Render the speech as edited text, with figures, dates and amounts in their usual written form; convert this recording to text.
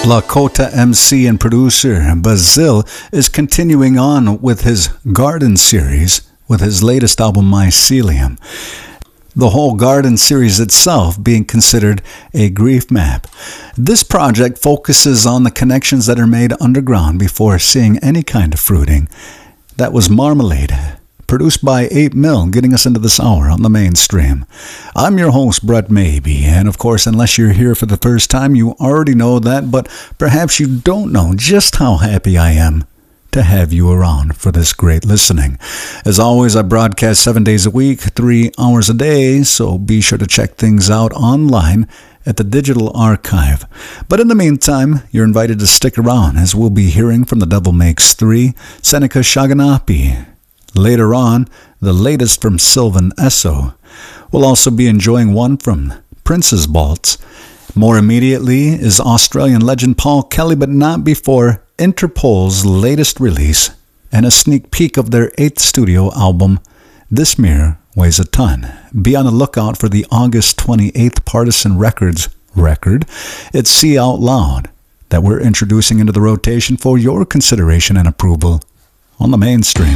Lakota MC and producer Bazil is continuing on with his Garden series with his latest album Mycelium. The whole Garden series itself being considered a grief map. This project focuses on the connections that are made underground before seeing any kind of fruiting. That was Marmalade, produced by 8 Mil, getting us into this hour on the mainstream. I'm your host, Brett Maybe, and of course, unless you're here for the first time, you already know that, but perhaps you don't know just how happy I am to have you around for this great listening. As always, I broadcast 7 days a week, 3 hours a day, so be sure to check things out online at the Digital Archive. But in the meantime, you're invited to stick around as we'll be hearing from The Devil Makes 3, Seneca Shaganapi. Later on, the latest from Sylvan Esso. We'll also be enjoying one from Prince's Vaults. More immediately is Australian legend Paul Kelly, but not before Interpol's latest release and a sneak peek of their 8th studio album, This Mirror Weighs a Ton. Be on the lookout for the August 28th Partisan Records record. It's See Out Loud that we're introducing into the rotation for your consideration and approval on the mainstream.